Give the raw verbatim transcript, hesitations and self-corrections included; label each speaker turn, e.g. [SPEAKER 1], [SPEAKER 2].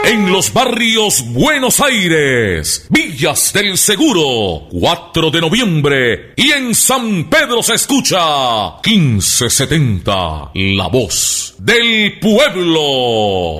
[SPEAKER 1] En los barrios Buenos Aires, Villas del Seguro, cuatro de noviembre. Y en San Pedro se escucha quince setenta, La Voz del Pueblo.